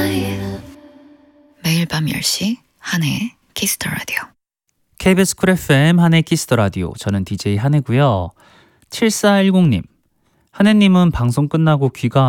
매일 밤 10시 한혜의 키스 더 라디오. KBS 쿨 FM 한혜 키스 더 라디오. 저는 DJ 한혜고요. 7410님, 한혜님은 방송 끝나고 귀가